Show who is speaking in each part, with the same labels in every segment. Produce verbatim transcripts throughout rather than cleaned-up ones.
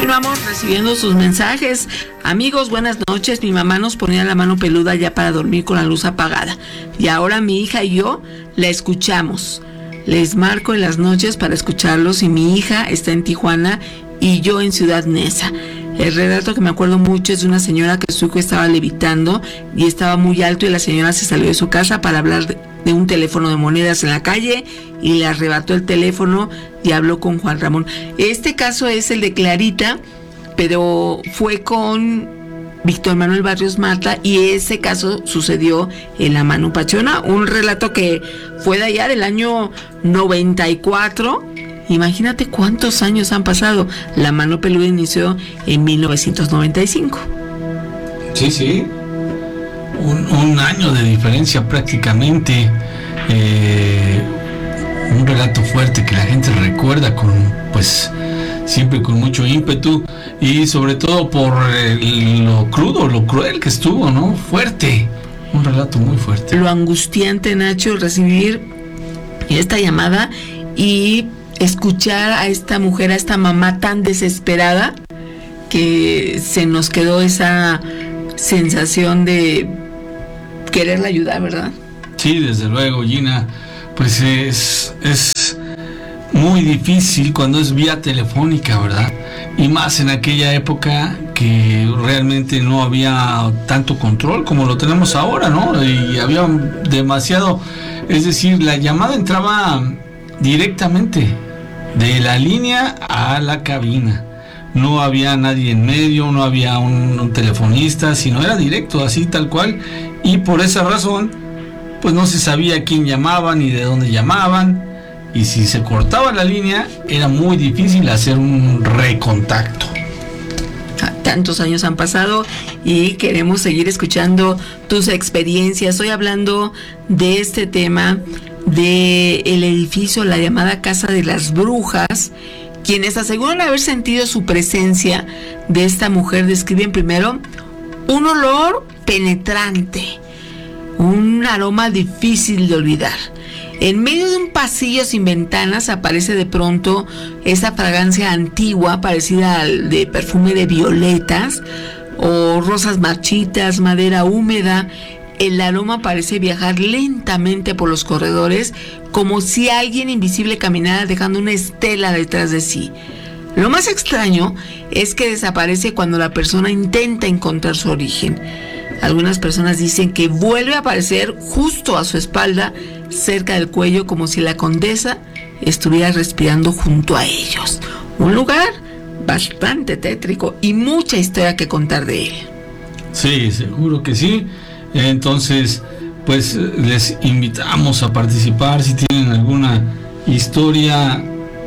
Speaker 1: Continuamos recibiendo sus mensajes. Amigos, buenas noches. Mi mamá nos ponía la mano peluda ya para dormir con la luz apagada. Y ahora mi hija y yo la escuchamos. Les marco en las noches para escucharlos y mi hija está en Tijuana y yo en Ciudad Neza. El relato que me acuerdo mucho es de una señora que su hijo estaba levitando y estaba muy alto y la señora se salió de su casa para hablar de, de un teléfono de monedas en la calle y le arrebató el teléfono y habló con Juan Ramón. Este caso es el de Clarita, pero fue con Víctor Manuel Barrios Mata y ese caso sucedió en la Manu Pachona, un relato que fue de allá del año noventa y cuatro. Imagínate cuántos años han pasado. La Mano Peluda inició en mil novecientos noventa y cinco.
Speaker 2: Sí, sí. Un, un año de diferencia prácticamente. Eh, un relato fuerte que la gente recuerda con, pues, siempre con mucho ímpetu y sobre todo por el, lo crudo, lo cruel que estuvo, ¿no? Fuerte. Un relato muy fuerte.
Speaker 1: Lo angustiante, Nacho, recibir esta llamada y escuchar a esta mujer, a esta mamá tan desesperada, que se nos quedó esa sensación de quererla ayudar, ¿verdad?
Speaker 2: Sí, desde luego, Gina. Pues es, es muy difícil cuando es vía telefónica, ¿verdad? Y más en aquella época que realmente no había tanto control como lo tenemos ahora, ¿no? Y había demasiado, es decir, la llamada entraba directamente de la línea a la cabina. No había nadie en medio, no había un, un telefonista, sino era directo, así tal cual. Y por esa razón, pues no se sabía quién llamaba ni de dónde llamaban. Y si se cortaba la línea, era muy difícil hacer un recontacto.
Speaker 1: Tantos años han pasado y queremos seguir escuchando tus experiencias. Estoy hablando de este tema de el edificio, la llamada Casa de las Brujas. Quienes aseguran haber sentido su presencia de esta mujer describen primero un olor penetrante, un aroma difícil de olvidar. En medio de un pasillo sin ventanas aparece de pronto esa fragancia antigua parecida al de perfume de violetas o rosas marchitas, madera húmeda. El aroma parece viajar lentamente por los corredores, como si alguien invisible caminara dejando una estela detrás de sí. Lo más extraño es que desaparece cuando la persona intenta encontrar su origen. Algunas personas dicen que vuelve a aparecer justo a su espalda, cerca del cuello, como si la condesa estuviera respirando junto a ellos. Un lugar bastante tétrico y mucha historia que contar de él.
Speaker 2: Sí, seguro que sí. Entonces, pues les invitamos a participar si tienen alguna historia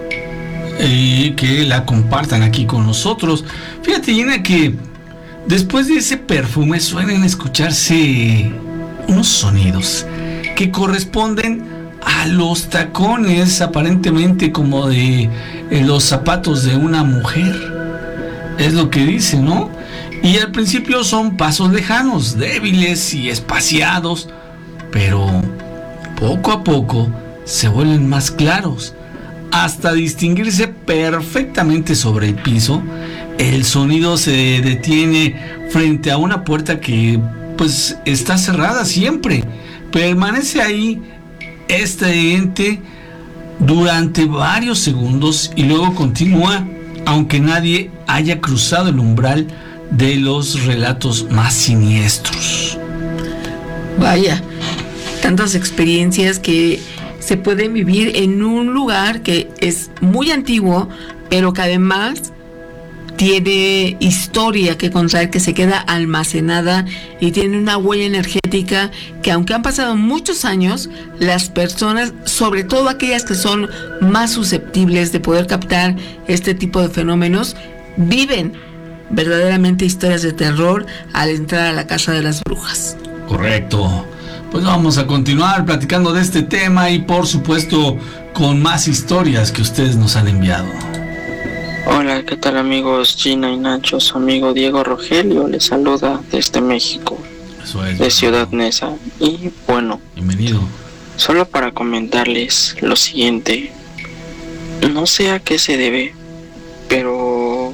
Speaker 2: y eh, que la compartan aquí con nosotros. Fíjate, Gina, que después de ese perfume suelen escucharse unos sonidos que corresponden a los tacones, aparentemente como de eh, los zapatos de una mujer. Es lo que dice, ¿no? Y al principio son pasos lejanos, débiles y espaciados, pero poco a poco se vuelven más claros, hasta distinguirse perfectamente sobre el piso. El sonido se detiene frente a una puerta que pues está cerrada siempre. Permanece ahí este ente durante varios segundos y luego continúa, aunque nadie haya cruzado el umbral de los relatos más siniestros.
Speaker 1: Vaya, tantas experiencias que se pueden vivir en un lugar que es muy antiguo, pero que además tiene historia que contar, que se queda almacenada y tiene una huella energética que, aunque han pasado muchos años, las personas, sobre todo aquellas que son más susceptibles de poder captar este tipo de fenómenos, viven verdaderamente historias de terror al entrar a la Casa de las Brujas.
Speaker 2: Correcto. Pues vamos a continuar platicando de este tema y por supuesto con más historias que ustedes nos han enviado.
Speaker 3: Hola, ¿qué tal amigos? Gina y Nacho, su amigo Diego Rogelio les saluda desde México,
Speaker 2: Eso es,
Speaker 3: de Ciudad Neza. Y bueno,
Speaker 2: bienvenido.
Speaker 3: Solo para comentarles lo siguiente, no sé a qué se debe, pero bueno,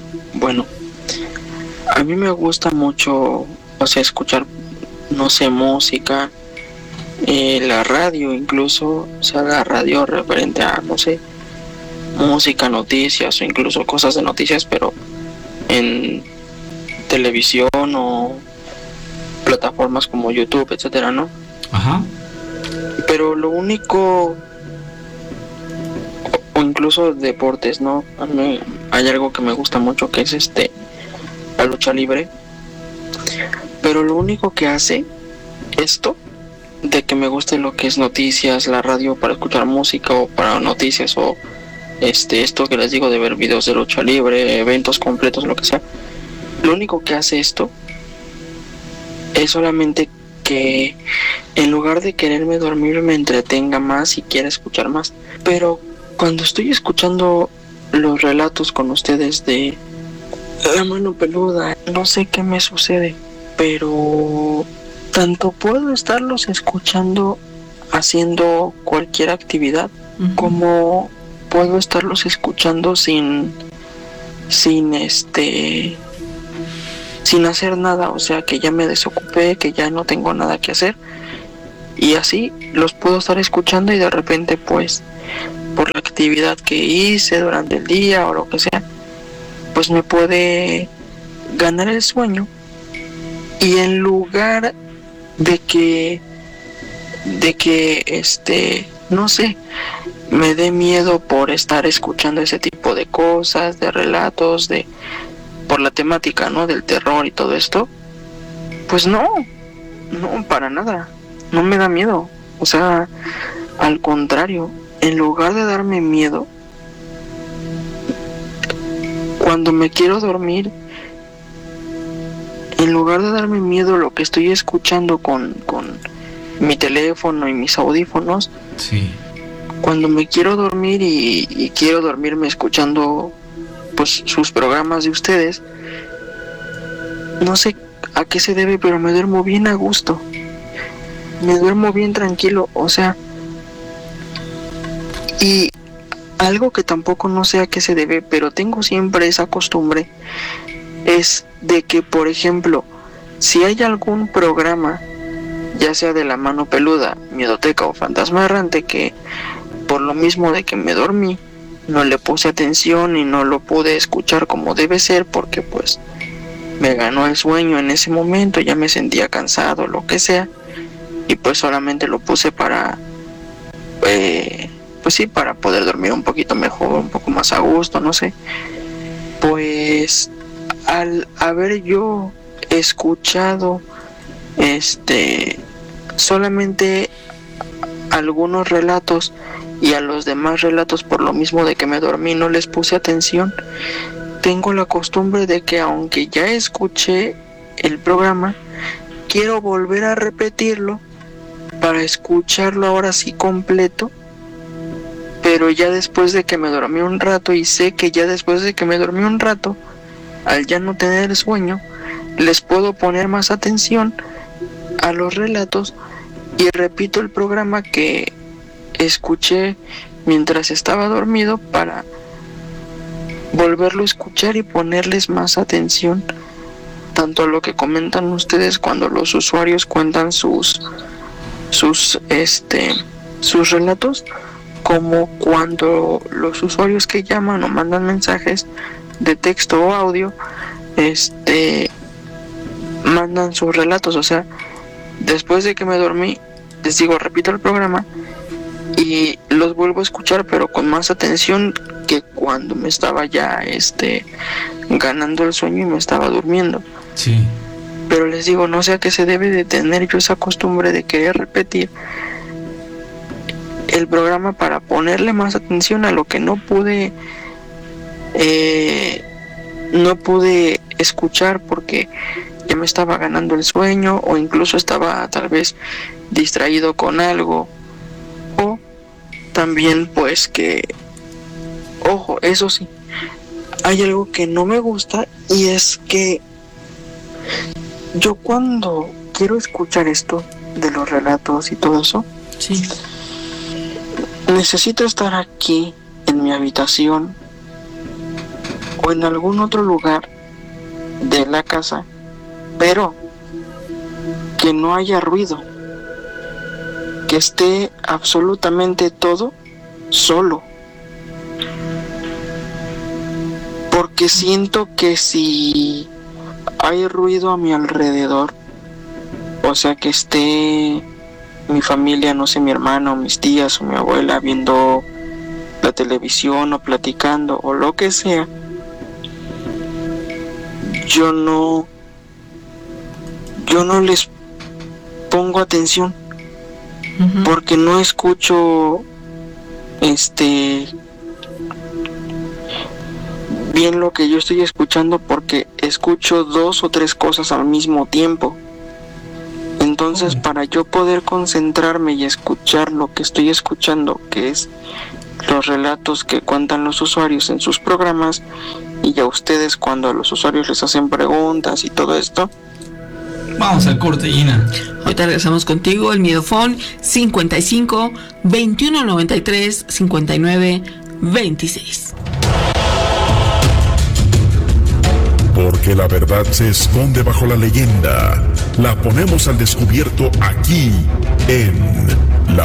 Speaker 3: bueno, a mí me gusta mucho, o sea, escuchar, no sé, música, eh, la radio incluso, o sea, la radio referente a, no sé, música, noticias o incluso cosas de noticias, pero en televisión o plataformas como YouTube, etcétera, ¿no?
Speaker 2: Ajá.
Speaker 3: Pero lo único, o incluso deportes, ¿no? A mí hay algo que me gusta mucho que es este la lucha libre, pero lo único que hace esto de que me guste lo que es noticias, la radio para escuchar música o para noticias o este esto que les digo de ver videos de lucha libre, eventos completos, lo que sea, lo único que hace esto es solamente que en lugar de quererme dormir me entretenga más y quiera escuchar más. Pero cuando estoy escuchando los relatos con ustedes de La Mano Peluda, no sé qué me sucede, pero tanto puedo estarlos escuchando haciendo cualquier actividad, uh-huh, como puedo estarlos escuchando sin sin este sin hacer nada, o sea, que ya me desocupé, que ya no tengo nada que hacer, y así los puedo estar escuchando y de repente pues por la actividad que hice durante el día o lo que sea, pues me puede ganar el sueño, y en lugar de que de que este no sé, me dé miedo por estar escuchando ese tipo de cosas, de relatos, de por la temática, ¿no? Del terror y todo esto, pues no, no, para nada, no me da miedo, o sea, al contrario, en lugar de darme miedo, cuando me quiero dormir, en lugar de darme miedo lo que estoy escuchando con, con mi teléfono y mis audífonos,
Speaker 2: sí,
Speaker 3: cuando me quiero dormir y, y quiero dormirme escuchando pues sus programas de ustedes, no sé a qué se debe, pero me duermo bien a gusto, me duermo bien tranquilo, o sea, y algo que tampoco no sé a qué se debe, pero tengo siempre esa costumbre, es de que, por ejemplo, si hay algún programa, ya sea de La Mano Peluda, Miedoteca o Fantasma Errante, que por lo mismo de que me dormí, no le puse atención y no lo pude escuchar como debe ser, porque pues me ganó el sueño en ese momento, ya me sentía cansado, lo que sea, y pues solamente lo puse para, eh, pues sí, para poder dormir un poquito mejor, un poco más a gusto, no sé. Pues al haber yo escuchado este solamente algunos relatos, y a los demás relatos por lo mismo de que me dormí no les puse atención, tengo la costumbre de que aunque ya escuché el programa, quiero volver a repetirlo para escucharlo ahora sí completo, pero ya después de que me dormí un rato, y sé que ya después de que me dormí un rato, al ya no tener sueño, les puedo poner más atención a los relatos y repito el programa que escuché mientras estaba dormido para volverlo a escuchar y ponerles más atención tanto a lo que comentan ustedes cuando los usuarios cuentan sus sus este sus relatos, como cuando los usuarios que llaman o mandan mensajes de texto o audio este mandan sus relatos. O sea, después de que me dormí, les digo, repito el programa y los vuelvo a escuchar, pero con más atención que cuando me estaba ya este ganando el sueño y me estaba durmiendo.
Speaker 2: Sí.
Speaker 3: Pero les digo, no sé a qué se debe de tener yo esa costumbre de querer repetir el programa para ponerle más atención a lo que no pude eh, no pude escuchar porque ya me estaba ganando el sueño, o incluso estaba tal vez distraído con algo, o también pues que, ojo, eso sí, hay algo que no me gusta, y es que yo cuando quiero escuchar esto de los relatos y todo eso,
Speaker 1: sí,
Speaker 3: necesito estar aquí en mi habitación o en algún otro lugar de la casa, pero que no haya ruido, que esté absolutamente todo solo, porque siento que si hay ruido a mi alrededor, o sea, que esté mi familia, no sé, mi hermano, mis tías o mi abuela viendo la televisión o platicando o lo que sea, yo no yo no les pongo atención, uh-huh. porque no escucho este bien lo que yo estoy escuchando, porque escucho dos o tres cosas al mismo tiempo. Entonces, uh-huh. para yo poder concentrarme y escuchar lo que estoy escuchando, que es los relatos que cuentan los usuarios en sus programas, y a ustedes cuando a los usuarios les hacen preguntas y todo esto.
Speaker 2: Vamos al corte, Gina.
Speaker 1: Ahorita regresamos contigo, el Miedofón cincuenta y cinco, veintiuno noventa y tres, cincuenta y nueve, veintiséis.
Speaker 4: Porque la verdad se esconde bajo la leyenda. La ponemos al descubierto aquí en La